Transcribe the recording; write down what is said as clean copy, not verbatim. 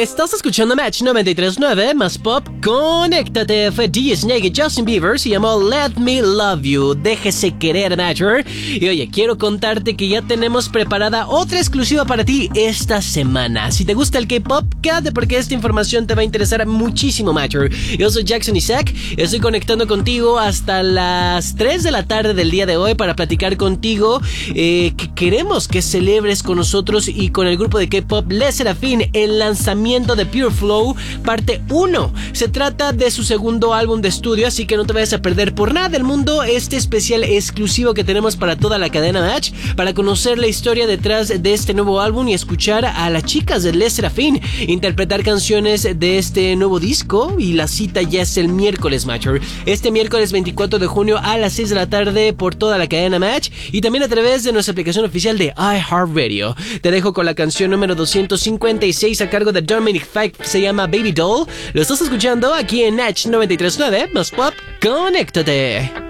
Estás escuchando Match 93.9 más pop. Conéctate. Fue DJ Snake y Justin Bieber. Se llamó Let Me Love You. Déjese querer, Matcher. Y oye, quiero contarte que ya tenemos preparada otra exclusiva para ti esta semana. Si te gusta el K-pop, quédate porque esta información te va a interesar muchísimo, Matcher. Yo soy Jackson Isaac. Estoy conectando contigo hasta las 3 de la tarde del día de hoy para platicar contigo. Que queremos que celebres con nosotros y con el grupo de K-pop Le Sserafim el lanzamiento de Pure Flow parte 1. Se trata de su segundo álbum de estudio, así que no te vayas a perder por nada del mundo este especial exclusivo que tenemos para toda la cadena Match, para conocer la historia detrás de este nuevo álbum y escuchar a las chicas de Le Sserafim interpretar canciones de este nuevo disco. Y la cita ya es el miércoles, Matcher. Este miércoles 24 de junio a las 6 de la tarde por toda la cadena Match y también a través de nuestra aplicación oficial de iHeartRadio. Te dejo con la canción número 256 a cargo de Dominic Fike, se llama Baby Doll. Lo estás escuchando aquí en Match 93.9 más pop. Conéctate.